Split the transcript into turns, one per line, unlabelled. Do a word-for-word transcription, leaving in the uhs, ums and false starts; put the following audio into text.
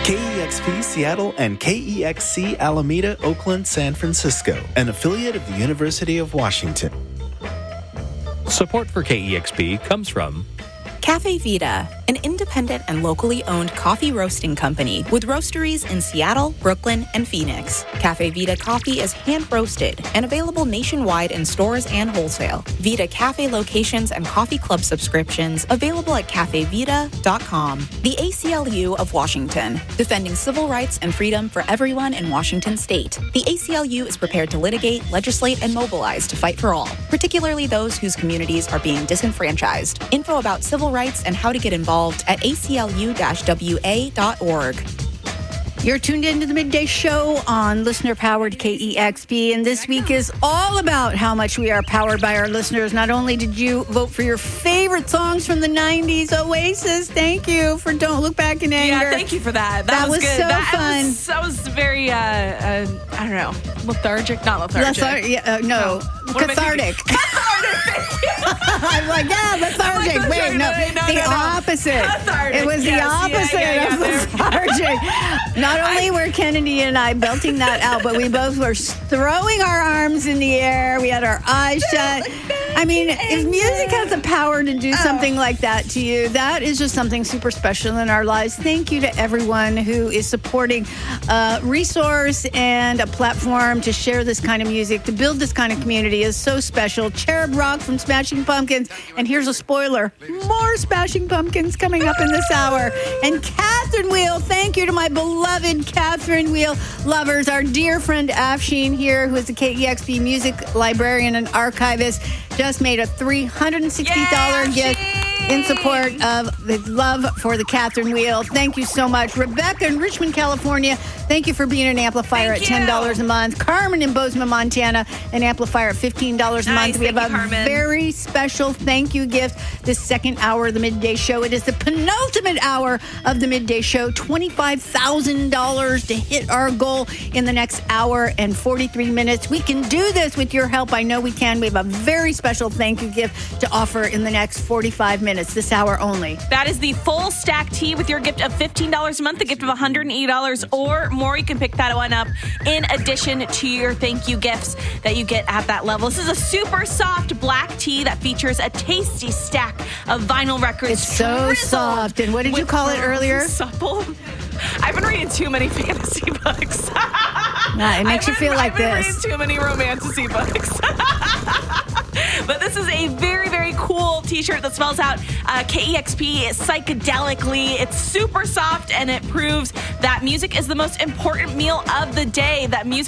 K E X P Seattle and K E X C Alameda, Oakland, San Francisco, an affiliate of the University of Washington.
Support for K E X P comes from
Cafe Vita, an independent and locally owned coffee roasting company with roasteries in Seattle, Brooklyn, and Phoenix. Cafe Vita coffee is hand-roasted and available nationwide in stores and wholesale. Vita Cafe locations and coffee club subscriptions available at cafe vita dot com. The A C L U of Washington, defending civil rights and freedom for everyone in Washington state. The A C L U is prepared to litigate, legislate, and mobilize to fight for all, particularly those whose communities are being disenfranchised. Info about civil rights and how to get involved at A C L U W A dot org.
You're tuned into the Midday Show on listener-powered K E X P, and this week is all about how much we are powered by our listeners. Not only did you vote for your favorite songs from the nineties, Oasis, thank you for Don't Look Back in Anger.
Yeah, thank you for that. That,
that
was,
was
good.
so
that
fun.
Was, that was very, uh, uh, I don't know, lethargic, not lethargic.
Lethar- yeah, uh, no,
no.
cathartic. I'm like, yeah, lethargic.
Like,
Wait, no,
no,
the
no, no.
opposite.
Cathartic,
It was
yes,
the opposite
yeah, yeah, yeah,
of lethargic. Not only were Kennedy and I belting that out, but we both were throwing our arms in the air. We had our eyes shut. I mean, if music has the power to do something like that to you, that is just something super special in our lives. Thank you to everyone who is supporting a resource and a platform to share this kind of music, to build this kind of community is so special. Cherub Rock from Smashing Pumpkins. And here's a spoiler. More Smashing Pumpkins coming up in this hour. And Catherine Wheel, thank you to my beloved Catherine Wheel lovers. Our dear friend Afshin here, who is a K E X P music librarian and archivist, just made a three hundred sixty dollars
yeah,
gift in support of the love for the Catherine Wheel. Thank you so much. Rebecca in Richmond, California, thank you for being an amplifier
thank
at ten dollars
you.
a month. Carmen in Bozeman, Montana, an amplifier at fifteen dollars a
nice,
month. We have
thank
a
you, Carmen.
very special thank you gift this second hour of the Midday Show. It is the penultimate hour of the Midday Show. twenty-five thousand dollars to hit our goal in the next hour and forty-three minutes. We can do this with your help. I know we can. We have a very special thank you gift to offer in the next forty-five minutes, this hour only.
That is the full stack tee with your gift of fifteen dollars a month, a gift of one hundred eighty dollars or more. You can pick that one up in addition to your thank you gifts that you get at that level. This is a super soft black tee that features a tasty stack of vinyl records.
It's so soft. And what did you call it earlier?
Supple. I've been reading too many fantasy books.
Nah, it makes
I've
you feel
been,
like
I've been
this.
reading too many romantasy books. But this is a very, very cool t-shirt that spells out uh, K E X P psychedelically. It's super soft, and it proves that music is the most important meal of the day. That music